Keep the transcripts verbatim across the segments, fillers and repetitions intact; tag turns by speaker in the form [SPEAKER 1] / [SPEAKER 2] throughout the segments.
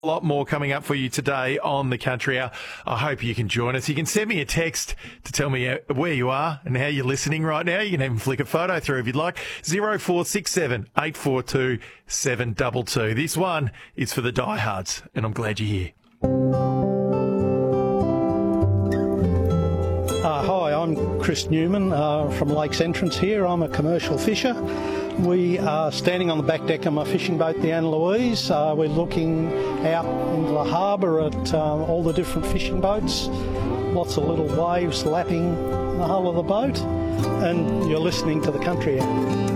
[SPEAKER 1] A lot more coming up for you today on the Country Hour. I hope you can join us. You can send me a text to tell me where you are and how you're listening right now. You can even flick a photo through if you'd like. zero four six seven, eight four two, seven two two. This one is for the diehards, and I'm glad you're here.
[SPEAKER 2] Uh, hi, I'm Chris Newman uh, from Lakes Entrance here. I'm a commercial fisher. We are standing on the back deck of my fishing boat, the Anne Louise. Uh, we're looking out into the harbour at um, all the different fishing boats. Lots of little waves lapping the hull of the boat. And you're listening to the Country Hour.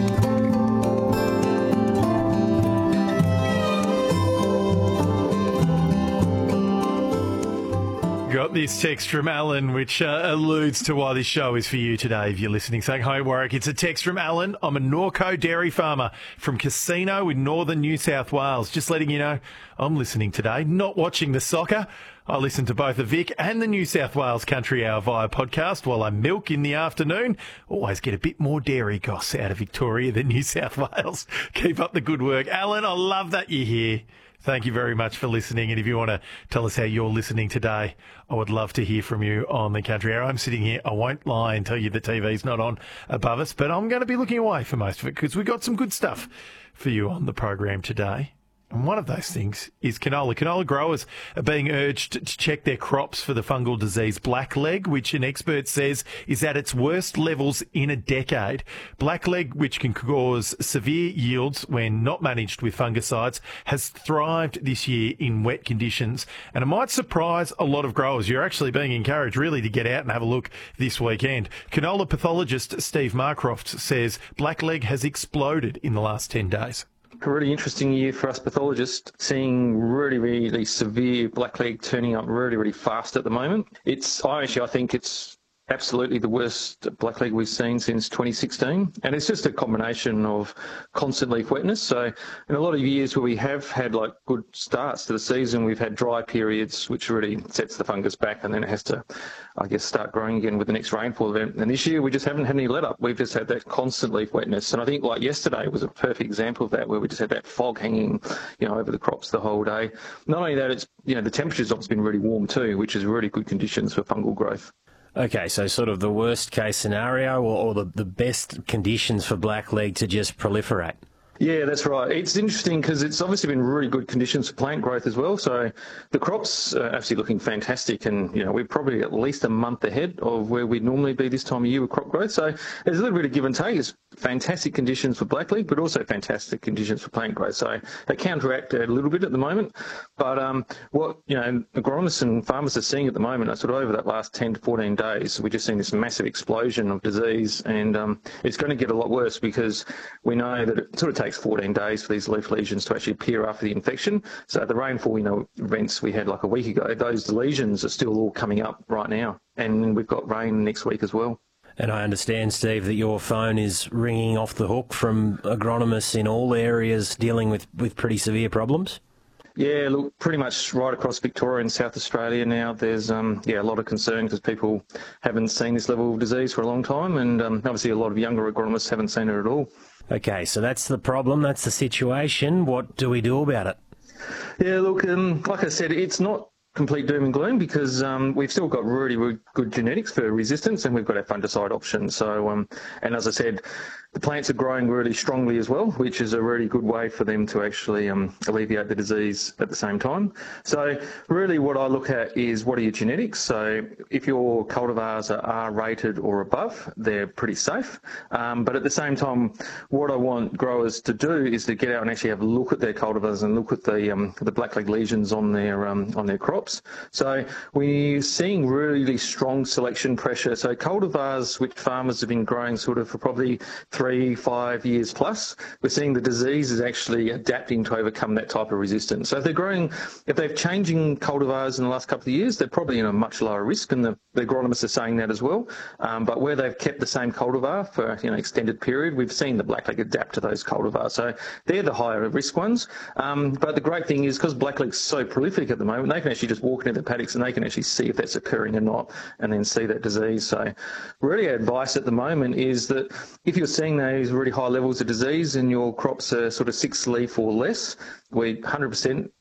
[SPEAKER 1] Got this text from Alan, which uh, alludes to why this show is for you today, if you're listening. Saying, hi, Warwick. It's a text from Alan. I'm a Norco dairy farmer from Casino in northern New South Wales. Just letting you know, I'm listening today, not watching the soccer. I listen to both the Vic and the New South Wales Country Hour via podcast while I milk in the afternoon. Always get a bit more dairy goss out of Victoria than New South Wales. Keep up the good work. Alan, I love that you're here. Thank you very much for listening. And if you want to tell us how you're listening today, I would love to hear from you on the Country Hour. I'm sitting here. I won't lie and tell you the T V's not on above us, but I'm going to be looking away for most of it because we've got some good stuff for you on the program today. And one of those things is canola. Canola growers are being urged to check their crops for the fungal disease blackleg, which an expert says is at its worst levels in a decade. Blackleg, which can cause severe yields when not managed with fungicides, has thrived this year in wet conditions. And it might surprise a lot of growers. You're actually being encouraged really to get out and have a look this weekend. Canola pathologist Steve Marcroft says blackleg has exploded in the last ten days.
[SPEAKER 3] A really interesting year for us pathologists, seeing really, really severe blackleg turning up really, really fast at the moment. It's, I actually, I think it's absolutely the worst blackleg we've seen since twenty sixteen, and it's just a combination of constant leaf wetness. So in a lot of years where we have had like good starts to the season, we've had dry periods which really sets the fungus back, and then it has to, I guess, start growing again with the next rainfall event. And this year we just haven't had any let up. We've just had that constant leaf wetness, and I think like yesterday was a perfect example of that, where we just had that fog hanging, you know, over the crops the whole day. Not only that, it's, you know, the temperature's obviously been really warm too, which is really good conditions for fungal growth.
[SPEAKER 4] Okay, so sort of the worst case scenario, or, or the, the best conditions for blackleg to just proliferate?
[SPEAKER 3] Yeah, that's right. It's interesting because it's obviously been really good conditions for plant growth as well. So the crops are actually looking fantastic, and you know we're probably at least a month ahead of where we'd normally be this time of year with crop growth. So there's a little bit of give and take. It's fantastic conditions for blackleg, but also fantastic conditions for plant growth. So they counteract a little bit at the moment. But um, what you know agronomists and farmers are seeing at the moment are sort of over that last ten to fourteen days, we're just seeing this massive explosion of disease, and um, it's going to get a lot worse because we know that it sort of takes fourteen days for these leaf lesions to actually appear after the infection. So the rainfall, you know, events we had like a week ago, those lesions are still all coming up right now. And we've got rain next week as well.
[SPEAKER 4] And I understand, Steve, that your phone is ringing off the hook from agronomists in all areas dealing with, with pretty severe problems?
[SPEAKER 3] Yeah, look, pretty much right across Victoria and South Australia now, there's um, yeah a lot of concern because people haven't seen this level of disease for a long time, and um, obviously a lot of younger agronomists haven't seen it at all.
[SPEAKER 4] Okay, so that's the problem, that's the situation. What do we do about it?
[SPEAKER 3] Yeah, look, um, like I said, it's not complete doom and gloom because um, we've still got really, really good genetics for resistance, and we've got our fungicide options. So, um, and as I said, the plants are growing really strongly as well, which is a really good way for them to actually um, alleviate the disease at the same time. So really what I look at is what are your genetics. So if your cultivars are R rated or above, they're pretty safe. Um, but at the same time, what I want growers to do is to get out and actually have a look at their cultivars and look at the um, the blackleg lesions on their um, on their crops. So we're seeing really strong selection pressure. So cultivars which farmers have been growing sort of for probably three, five years plus, we're seeing the disease is actually adapting to overcome that type of resistance. So if they're growing, if they're changing cultivars in the last couple of years, they're probably in a much lower risk, and the, the agronomists are saying that as well. Um, but where they've kept the same cultivar for you know extended period, we've seen the blackleg adapt to those cultivars. So they're the higher risk ones. Um, but the great thing is because blackleg's so prolific at the moment, they can actually just walk into the paddocks and they can actually see if that's occurring or not, and then see that disease. So really our advice at the moment is that if you're seeing those really high levels of disease and your crops are sort of six leaf or less, we one hundred percent